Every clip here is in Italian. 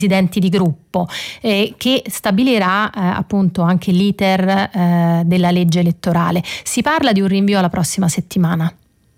presidenti di gruppo, che stabilirà appunto anche l'iter della legge elettorale. Si parla di un rinvio alla prossima settimana.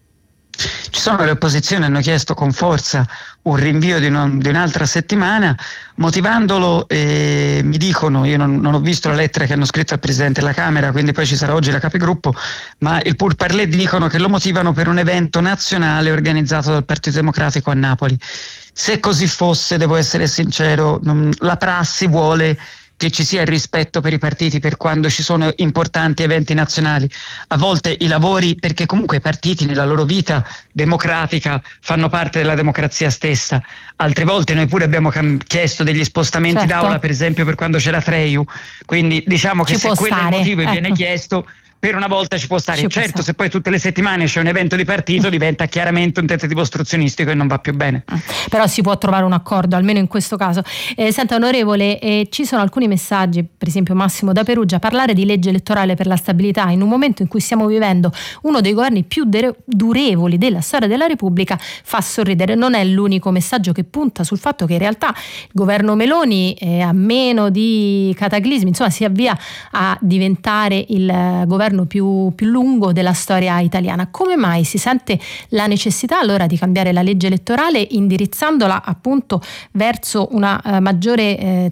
Ci sono le opposizioni, hanno chiesto con forza un rinvio di un'altra settimana, motivandolo, mi dicono, io non ho visto la lettera che hanno scritto al Presidente della Camera, quindi poi ci sarà oggi la Capigruppo, ma il pourparlers dicono che lo motivano per un evento nazionale organizzato dal Partito Democratico a Napoli. Se così fosse, devo essere sincero, la prassi vuole che ci sia il rispetto per i partiti per quando ci sono importanti eventi nazionali. A volte i lavori, perché comunque i partiti nella loro vita democratica fanno parte della democrazia stessa, altre volte noi pure abbiamo chiesto degli spostamenti d'aula, per esempio per quando c'era Treiu, quindi diciamo che se quello è il motivo e viene chiesto, per una volta ci può stare. Certo, se poi tutte le settimane c'è un evento di partito diventa chiaramente un tentativo ostruzionistico e non va più bene. Però si può trovare un accordo, almeno in questo caso. Senta onorevole, ci sono alcuni messaggi, per esempio Massimo da Perugia: parlare di legge elettorale per la stabilità in un momento in cui stiamo vivendo uno dei governi più durevoli della storia della Repubblica fa sorridere. Non è l'unico messaggio che punta sul fatto che in realtà il governo Meloni, a meno di cataclismi, insomma, si avvia a diventare il governo più lungo della storia italiana. Come mai si sente la necessità allora di cambiare la legge elettorale indirizzandola appunto verso una maggiore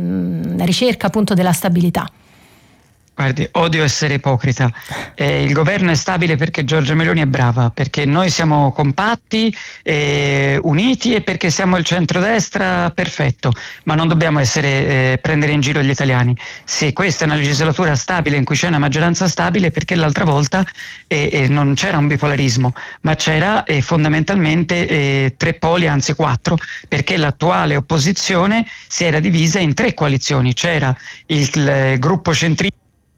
ricerca appunto della stabilità? Guardi, odio essere ipocrita. Il governo è stabile perché Giorgia Meloni è brava, perché noi siamo compatti, uniti, e perché siamo il centrodestra perfetto, ma non dobbiamo prendere in giro gli italiani. Se questa è una legislatura stabile in cui c'è una maggioranza stabile, perché l'altra volta non c'era un bipolarismo, ma c'era fondamentalmente 3 poli, anzi 4, perché l'attuale opposizione si era divisa in 3 coalizioni. C'era il gruppo centrista,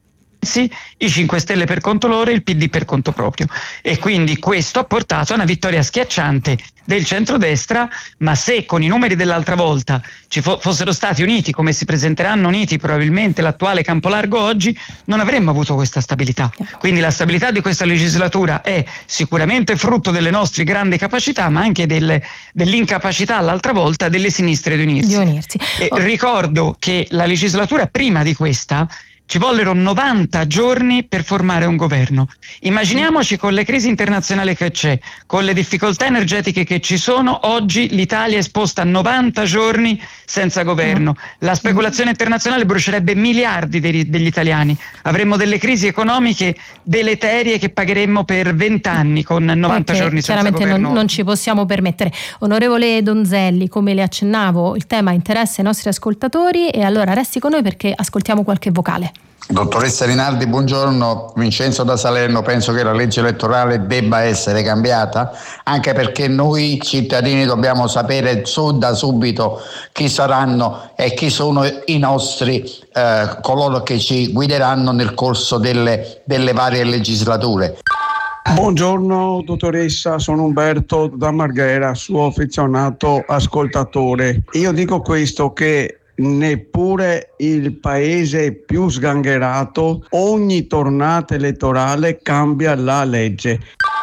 i 5 Stelle per conto loro e il PD per conto proprio, e quindi questo ha portato a una vittoria schiacciante del centrodestra. Ma se con i numeri dell'altra volta ci fossero stati uniti come si presenteranno uniti probabilmente l'attuale Campolargo oggi, non avremmo avuto questa stabilità. Quindi la stabilità di questa legislatura è sicuramente frutto delle nostre grandi capacità, ma anche dell'incapacità l'altra volta delle sinistre di unirsi. Ricordo che la legislatura prima di questa ci vollero 90 giorni per formare un governo. Immaginiamoci, con le crisi internazionali che c'è, con le difficoltà energetiche che ci sono, oggi l'Italia è esposta a 90 giorni senza governo. La speculazione internazionale brucerebbe miliardi degli italiani. Avremmo delle crisi economiche deleterie che pagheremmo per 20 anni con 90 giorni senza governo. Chiaramente non ci possiamo permettere. Onorevole Donzelli, come le accennavo, il tema interessa i nostri ascoltatori, e allora resti con noi perché ascoltiamo qualche vocale. Dottoressa Rinaldi, buongiorno. Vincenzo da Salerno. Penso che la legge elettorale debba essere cambiata, anche perché noi cittadini dobbiamo sapere da subito chi saranno e chi sono i nostri coloro che ci guideranno nel corso delle varie legislature. Buongiorno dottoressa, sono Umberto da Marghera, suo affezionato ascoltatore. Io dico questo, che neppure il paese più sgangherato ogni tornata elettorale cambia la legge.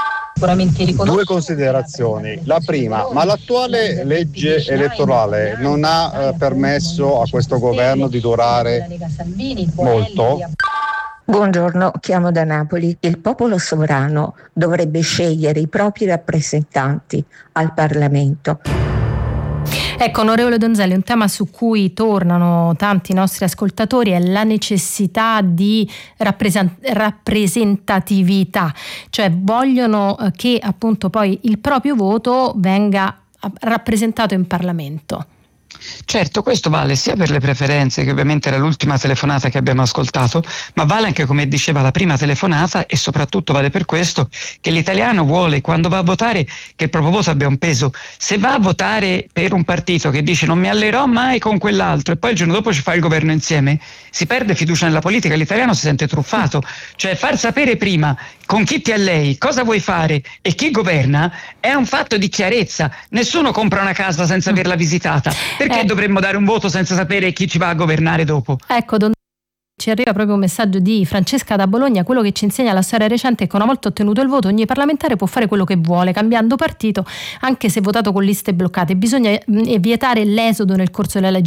2 considerazioni. La prima, ma l'attuale legge elettorale non ha permesso a questo governo di durare molto? Buongiorno, chiamo da Napoli. Il popolo sovrano dovrebbe scegliere i propri rappresentanti al Parlamento. Ecco, onorevole Donzelli, un tema su cui tornano tanti nostri ascoltatori è la necessità di rappresentatività, cioè vogliono che appunto poi il proprio voto venga rappresentato in Parlamento. Certo, questo vale sia per le preferenze, che ovviamente era l'ultima telefonata che abbiamo ascoltato, ma vale anche, come diceva, la prima telefonata, e soprattutto vale per questo che l'italiano vuole, quando va a votare, che il proprio voto abbia un peso. Se va a votare per un partito che dice non mi allerò mai con quell'altro e poi il giorno dopo ci fa il governo insieme, si perde fiducia nella politica, l'italiano si sente truffato. Cioè, far sapere prima con chi ti allei, cosa vuoi fare e chi governa è un fatto di chiarezza. Nessuno compra una casa senza averla visitata. Perché dovremmo dare un voto senza sapere chi ci va a governare dopo? Ecco, ci arriva proprio un messaggio di Francesca da Bologna. Quello che ci insegna la storia recente è che una volta ottenuto il voto ogni parlamentare può fare quello che vuole cambiando partito, anche se votato con liste bloccate. Bisogna vietare l'esodo nel corso della